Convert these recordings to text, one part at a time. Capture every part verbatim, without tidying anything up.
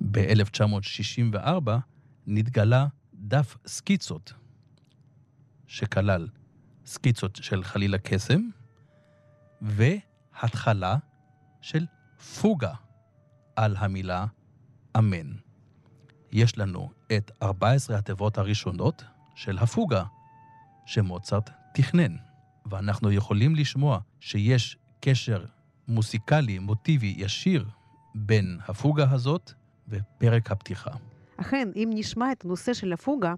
ב-אלף תשע מאות שישים וארבע נתגלה דף סקיצות, שכלל סקיצות של חליל הקסם, והתחלה של פוגה על המילה אמן. יש לנו את ארבע עשרה התיבות הראשונות של הפוגה שמוצרט תכנן, ואנחנו יכולים לשמוע שיש קשר מוסיקלי, מוטיבי ישיר בין הפוגה הזאת ופרק הפתיחה. אכן, אם נשמע את הנושא של הפוגה,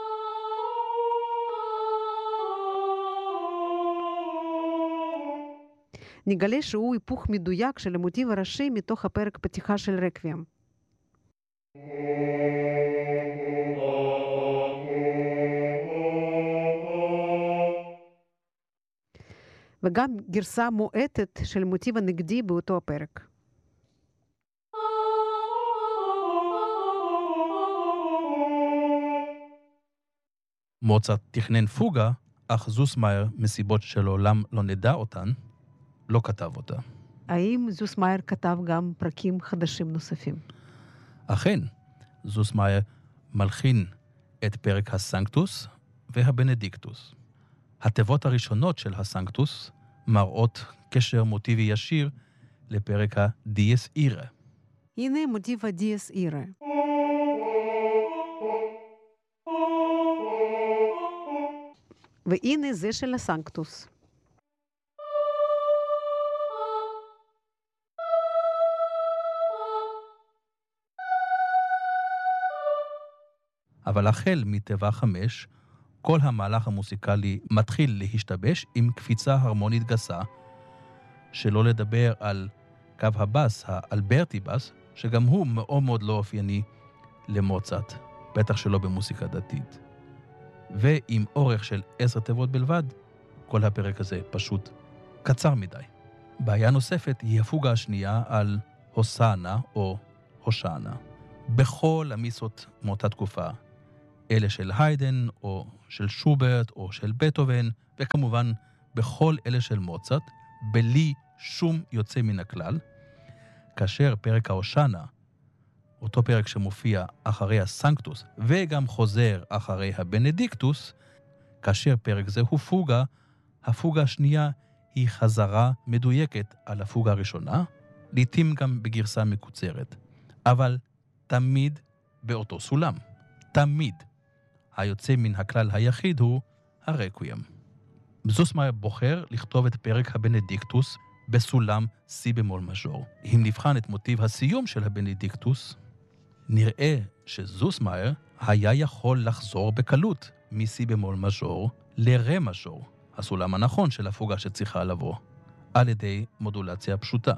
נגלה שהוא היפוך מדויק של המוטיב הראשי מתוך הפרק פתיחה של רקוויאם. וגם גרסה מועטת של מוטיב הנגדי באותו הפרק. מוצרט תכנן פוגה, אך זוסמאייר, מסיבות שלעולם לא נדע אותן, לא כתב אותה. האם זוסמאייר כתב גם פרקים חדשים נוספים? אכן, זוסמאייר מלחין את פרק הסנקטוס והבנדיקטוס. התיבות הראשונות של הסנקטוס מראות קשר מוטיבי ישיר לפרק הדיאס אירה. הנה מוטיב הדיאס אירה. והנה זה של הסנקטוס. אבל החל מתיבה חמש, כל המהלך המוסיקלי מתחיל להשתבש עם קפיצה הרמונית גסה, שלא לדבר על קו הבאס, האלברטי בס, שגם הוא מאוד מאוד לא אופייני למוצרט, בטח שלא במוסיקה דתית. ועם אורך של עשר תיבות בלבד, כל הפרק הזה פשוט קצר מדי. בעיה נוספת היא הפוגה השנייה על הוסנה או הושענה. בכל המיסות מאותה תקופה, אלה של היידן או של שוברט או של בטהובן, וכמובן בכל אלה של מוצרט, בלי שום יוצא מן הכלל, כאשר פרק ההושענה, אותו פרק שמופיע אחרי הסנקטוס וגם חוזר אחרי הבנדיקטוס, כאשר פרק זה הוא פוגה, הפוגה השנייה היא חזרה מדויקת על הפוגה הראשונה, לעתים גם בגרסה מקוצרת, אבל תמיד באותו סולם. תמיד. היוצא מן הכלל היחיד הוא הרקוויאם. זוסמאייר בוחר לכתוב את פרק הבנדיקטוס בסולם סי במול מז'ור. אם נבחן את מוטיב הסיום של הבנדיקטוס, נראה שזוסמאייר היה יכול לחזור בקלות מסי במול מז'ור לרה מז'ור, הסולם הנכון של הפוגה שצריכה לבוא, על ידי מודולציה פשוטה.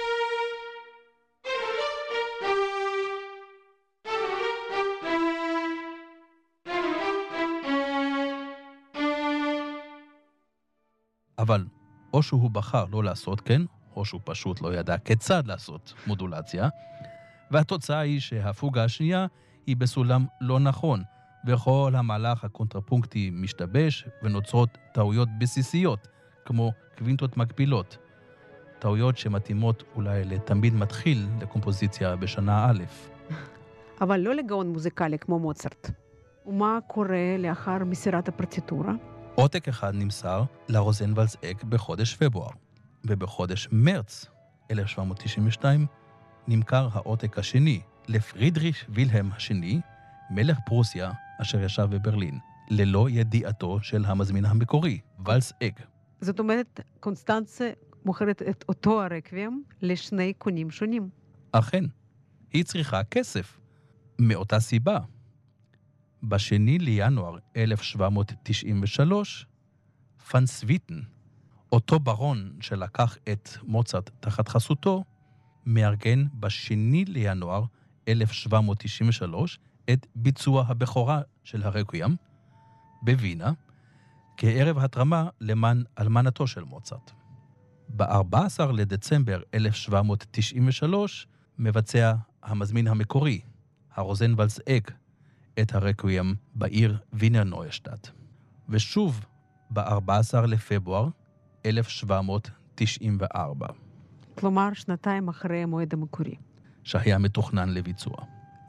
אבל או שהוא בחר לא לעשות כן, או שהוא פשוט לא ידע כיצד לעשות מודולציה, והתוצאה היא שהפוגה השנייה היא בסולם לא נכון, וכל המהלך הקונטרפונקטי משתבש ונוצרות טעויות בסיסיות, כמו קווינטות מקבילות, טעויות שמתאימות אולי לתמיד מתחיל לקומפוזיציה בשנה א'. אבל לא לגאון מוזיקלי כמו מוצרט. ומה קורה לאחר מסירת הפרטיטורה? עותק אחד נמסר לרוזנבלס אק בחודש פברואר, ובחודש מרץ אלף שבע מאות תשעים ושתיים נמכר העותק השני לפרידריך וילהלם השני, מלך פרוסיה אשר ישב בברלין, ללא ידיעתו של המזמין המקורי, ולס אק. זאת אומרת, קונסטנצה מוכרת את אותו הרקוויאם לשני קונים שונים. אכן, היא צריכה כסף. מאותה סיבה, בשני לינואר אלף שבע מאות תשעים ושלוש, פן סוויטן, אותו ברון שלקח את מוצרט תחת חסותו, מארגן בשני לינואר אלף שבע מאות תשעים ושלוש את ביצוע הבכורה של הרקוויאם בווינה, כערב התרמה למען אלמנתו של מוצרט. ב-ארבעה עשר לדצמבר אלף שבע מאות תשעים ושלוש מבצע המזמין המקורי, הרוזנבלס אק, את הרקוויאם בעיר וינר נוישטאט. ושוב ב-ארבעה עשר לפברואר אלף שבע מאות תשעים וארבע. כלומר, שנתיים אחרי המועד המקורי. שהיה מתוכנן לביצוע.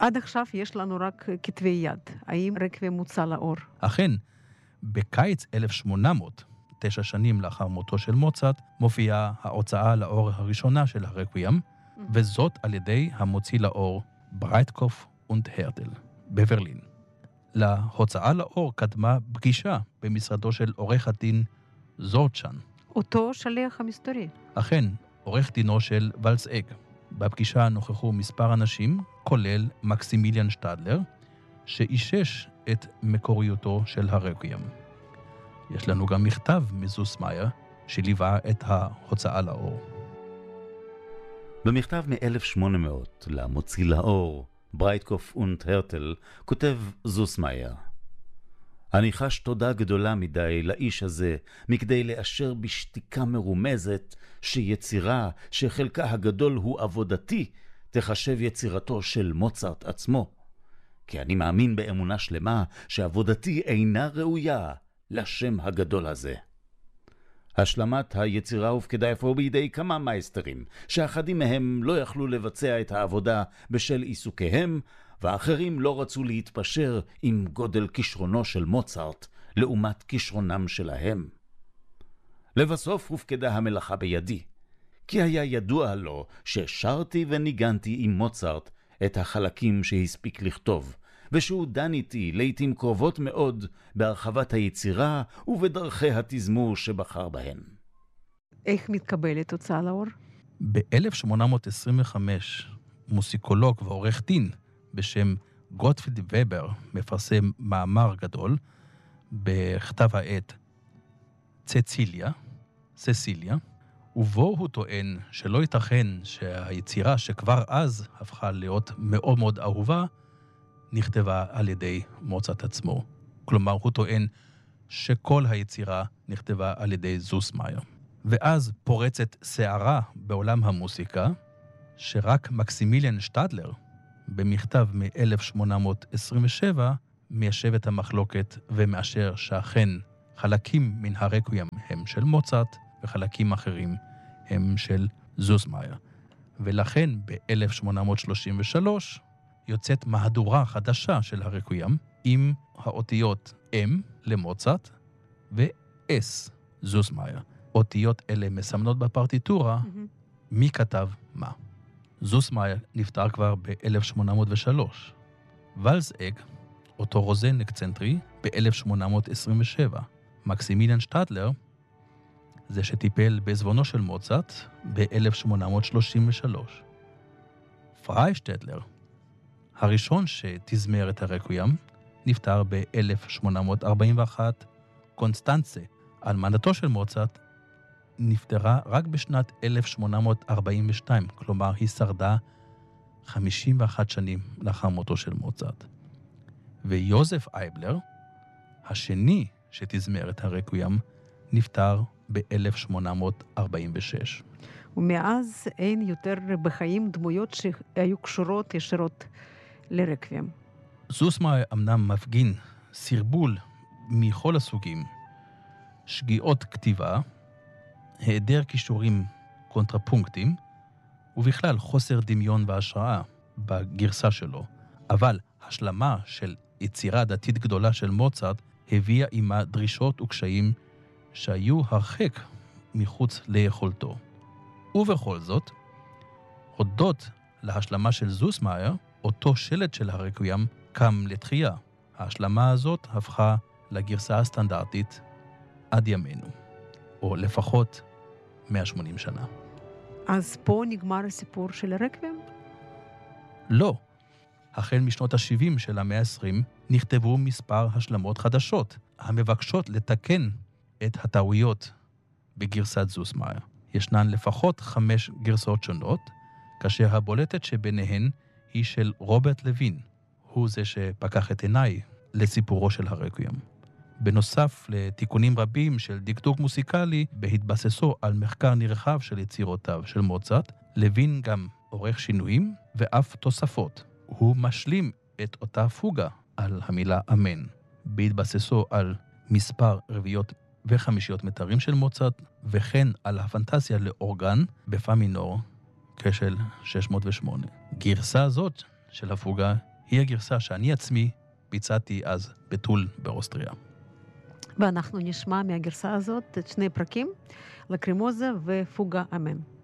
עד עכשיו יש לנו רק כתבי יד. האם רקוויאם מוצא לאור? אכן, בקיץ אלף שמונה מאות, תשע שנים לאחר מותו של מוצרט, מופיעה ההוצאה לאור הראשונה של הרקוויאם, mm-hmm. וזאת על ידי המוציא לאור ברייטקוף und הרטל בברלין. להוצאה לאור קדמה פגישה במשרדו של עורך הדין זורצ'ן. אותו שליח המסתורי. אכן, עורך דינו של ולס-אג. בפגישה נוכחו מספר אנשים, כולל מקסימיליאן שטדלר, שאישש את מקוריותו של הרקוויאם. יש לנו גם מכתב מזוסמאייר, שליווה את ההוצאה לאור. במכתב מ-אלף שמונה מאות למוציא לאור, ברייטקוף und הרטל, כותב זוסמאייר: אני חש תודה גדולה מדי לאיש הזה, מכדי לאשר בשתיקה מרומזת שיצירה שחלקה הגדול הוא עבודתי, תחשב יצירתו של מוצרט עצמו. כי אני מאמין באמונה שלמה שעבודתי אינה ראויה לשם הגדול הזה. השלמת היצירה הופקדה אפוא בידי כמה מייסטרים, שאחדים מהם לא יכלו לבצע את העבודה בשל עיסוקיהם, ואחרים לא רצו להתפשר עם גודל כישרונו של מוצרט לעומת כישרונם שלהם. לבסוף הופקדה המלאכה בידי, כי היה ידוע לו ששרתי וניגנתי עם מוצרט את החלקים שהספיק לכתוב, ושהוא דן איתי לעתים קרובות מאוד בהרחבת היצירה ובדרכי התזמור שבחר בהן. איך מתקבלת הוצאה לאור? ב-אלף שמונה מאות עשרים וחמש מוסיקולוג ועורך דין בשם גוטפריד ובר מפרסם מאמר גדול בכתב העת צציליה, ססיליה, ובו הוא טוען שלא ייתכן שהיצירה שכבר אז הפכה להיות מאוד מאוד אהובה, נכתבה על ידי מוצרט עצמו. כלומר, הוא טוען שכל היצירה נכתבה על ידי זוסמאייר. ואז פורצת שערה בעולם המוסיקה, שרק מקסימיליאן שטדלר, במכתב מ-אלף שמונה מאות עשרים ושבע, מיישב את המחלוקת ומאשר שאכן חלקים מן הרקוויאם הם של מוצרט, וחלקים אחרים הם של זוסמאייר. ולכן ב-אלף שמונה מאות שלושים ושלוש יוצאת מהדורה חדשה של הרקוויאם עם האותיות M למוצרט ו-S זוסמאייר. אותיות אלה מסמנות בפרטיטורה mm-hmm. מי כתב מה. זוסמאייר נפטר כבר ב-אלף שמונה מאות ושלוש. ולס-אג, אותו רוזן אקצנטרי, ב-אלף שמונה מאות עשרים ושבע. מקסימיליאן שטדלר, זה שטיפל בעזבונו של מוצרט, ב-אלף שמונה מאות שלושים ושלוש. פריי שטדלר, הראשון שתזמר את הרקוויאם, נפטר ב-אלף שמונה מאות ארבעים ואחת. קונסטנצה, אלמנתו של מוצרט, נפטרה רק בשנת אלף שמונה מאות ארבעים ושתיים, כלומר היא שרדה חמישים ואחת שנים לאחר מותו של מוצרט. ויוזף אייבלר, השני שתזמר את הרקוויאם, נפטר ב-אלף שמונה מאות ארבעים ושש. ומאז אין יותר בחיים דמויות שהיו קשורות ישירות לרקוויאם. זוסמאייר אמנם מפגין סרבול מכל הסוגים, שגיאות כתיבה, היעדר כישורים קונטרפונקטיים, ובכלל חוסר דמיון והשראה בגרסה שלו. אבל השלמה של יצירה דתית גדולה של מוצרט הביאה עימה דרישות וקשיים שהיו הרחק מחוץ ליכולתו. ובכל זאת, הודות להשלמה של זוסמאייר, אותו שלט של הרקוויאם קם לתחייה. ההשלמה הזאת הפכה לגרסה הסטנדרטית עד ימינו, או לפחות מאה ושמונים שנה. אז פה נגמר הסיפור של הרקוויאם? לא. החל משנות ה-שבעים של המאה ה-עשרים נכתבו מספר השלמות חדשות, המבקשות לתקן את הטעויות בגרסת זוסמאייר. ישנן לפחות חמש גרסאות שונות, כאשר הבולטת שביניהן היא של רוברט לוין. הוא זה שפקח את עיניי לסיפורו של הרקוויאם. בנוסף לתיקונים רבים של דקדוק מוסיקלי, בהתבססו על מחקר נרחב של יצירותיו של מוצרט, לוין גם עורך שינויים ואף תוספות. הוא משלים את אותה פוגה על המילה אמן, בהתבססו על מספר רביעיות וחמישיות מתרים של מוצרט, וכן על הפנטזיה לאורגן בפא מינור כשל שש מאות ושמונה. גרסה הזאת של הפוגה היא הגרסה שאני עצמי ביצעתי אז בטול באוסטריה. ואנחנו נשמע מהגרסה הזאת את שני פרקים, לקרימוזה ופוגה אמן.